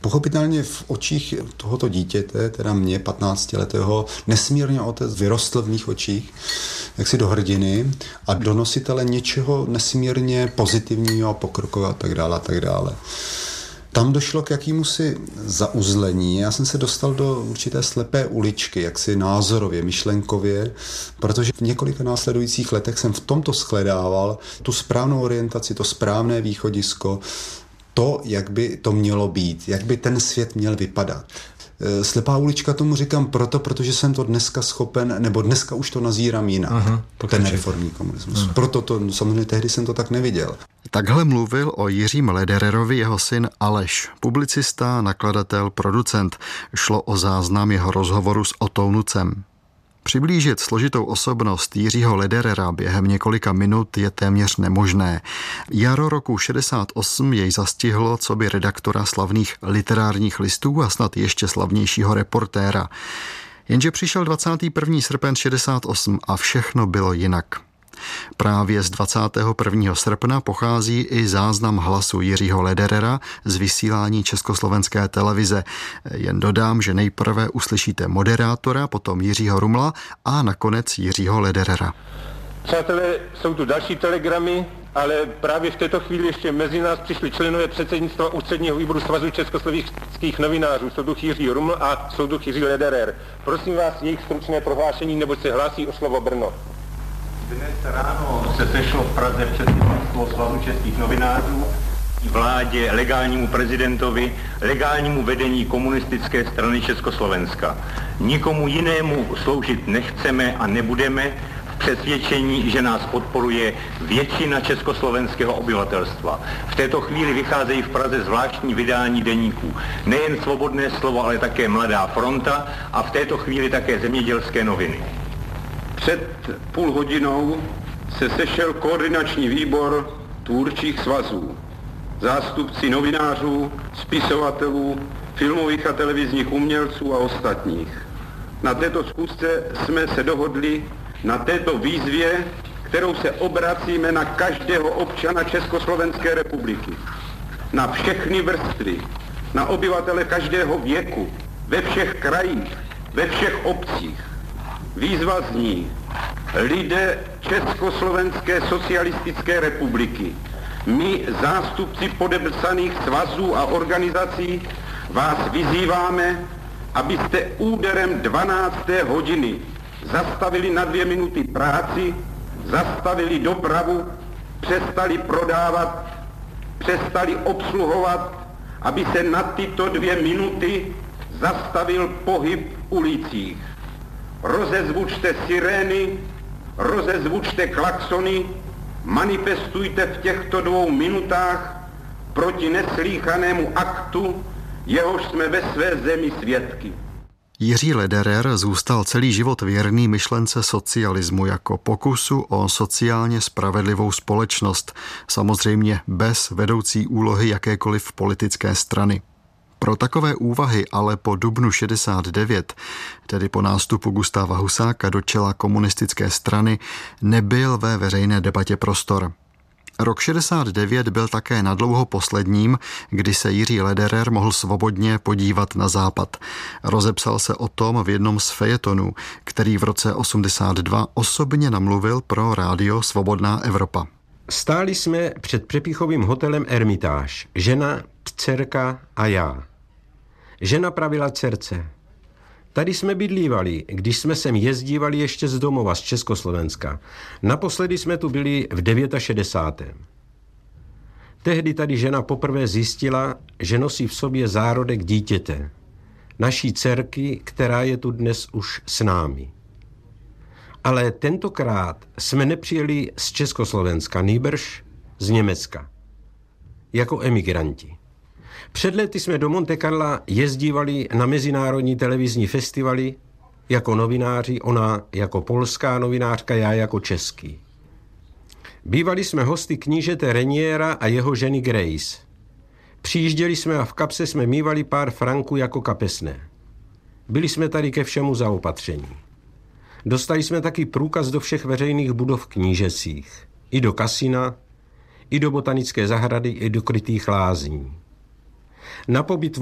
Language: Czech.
Pochopitelně v očích tohoto dítěte, teda mě, 15letého, nesmírně otec vyrostl v mých očích, jaksi do hrdiny a do nositele něčeho nesmírně pozitivního, pokrokového a tak dále a tak dále. Tam došlo k jakýmusi zauzlení. Já jsem se dostal do určité slepé uličky, jaksi názorově, myšlenkově, protože v několika následujících letech jsem v tomto shledával tu správnou orientaci, to správné východisko, to, jak by to mělo být, jak by ten svět měl vypadat. Slepá ulička tomu říkám protože jsem to dneska schopen, nebo dneska už to nazírám jinak, ten reformní komunismus. Proto to, samozřejmě tehdy jsem to tak neviděl. Takhle mluvil o Jiřím Ledererovi jeho syn Aleš, publicista, nakladatel, producent. Šlo o záznam jeho rozhovoru s Otou Nucem. Přiblížit složitou osobnost Jiřího Lederera během několika minut je téměř nemožné. Jaro roku 68 jej zastihlo coby redaktora slavných literárních listů a snad ještě slavnějšího reportéra. Jenže přišel 21. srpen 68 a všechno bylo jinak. Právě z 21. srpna pochází i záznam hlasu Jiřího Lederera z vysílání Československé televize. Jen dodám, že nejprve uslyšíte moderátora, potom Jiřího Rumla a nakonec Jiřího Lederera. Přátelé, jsou tu další telegramy, ale právě v této chvíli ještě mezi nás přišli členové předsednictva Ústředního výboru Svazu československých novinářů, soudruh Jiří Ruml a soudruh Jiří Lederer. Prosím vás, jejich stručné prohlášení, neboť se hlásí o slovo Brno. Dnes ráno se sešlo v Praze předsednictvo Svazu českých novinářů, vládě, legálnímu prezidentovi, legálnímu vedení komunistické strany Československa. Nikomu jinému sloužit nechceme a nebudeme v přesvědčení, že nás podporuje většina československého obyvatelstva. V této chvíli vycházejí v Praze zvláštní vydání deníků. Nejen Svobodné slovo, ale také Mladá fronta a v této chvíli také Zemědělské noviny. Před půl hodinou se sešel koordinační výbor tvůrčích svazů, zástupci novinářů, spisovatelů, filmových a televizních umělců a ostatních. Na této schůzce jsme se dohodli na této výzvě, kterou se obracíme na každého občana Československé republiky, na všechny vrstvy, na obyvatele každého věku, ve všech krajích, ve všech obcích. Výzva zní: lidé Československé socialistické republiky, my, zástupci podepsaných svazů a organizací, vás vyzýváme, abyste úderem 12. hodiny zastavili na 2 minuty práci, zastavili dopravu, přestali prodávat, přestali obsluhovat, aby se na tyto 2 minuty zastavil pohyb v ulicích. Rozezvučte sirény, rozezvučte klaxony, manifestujte v těchto 2 minutách proti neslýchanému aktu, jehož jsme ve své zemi svědky. Jiří Lederer zůstal celý život věrný myšlence socialismu jako pokusu o sociálně spravedlivou společnost, samozřejmě bez vedoucí úlohy jakékoliv politické strany. Pro takové úvahy ale po dubnu 69, tedy po nástupu Gustáva Husáka do čela komunistické strany, nebyl ve veřejné debatě prostor. Rok 69 byl také nadlouho posledním, kdy se Jiří Lederer mohl svobodně podívat na západ. Rozepsal se o tom v jednom z fejetonů, který v roce 82 osobně namluvil pro rádio Svobodná Evropa. Stáli jsme před přepichovým hotelem Ermitáž. Žena, dcerka a já. Žena pravila dcerce: tady jsme bydlívali, když jsme sem jezdívali ještě z domova, z Československa. Naposledy jsme tu byli v 69. Tehdy tady žena poprvé zjistila, že nosí v sobě zárodek dítěte. Naší dcerky, která je tu dnes už s námi. Ale tentokrát jsme nepřijeli z Československa, nýbrž z Německa. Jako emigranti. Před lety jsme do Monte Carla jezdívali na mezinárodní televizní festivaly jako novináři, ona jako polská novinářka, já jako český. Bývali jsme hosty knížete Reniera a jeho ženy Grace. Přijížděli jsme a v kapse jsme mívali pár franků jako kapesné. Byli jsme tady ke všemu zaopatření. Dostali jsme taky průkaz do všech veřejných budov knížecích. I do kasina, i do botanické zahrady, i do krytých lázní. Na pobyt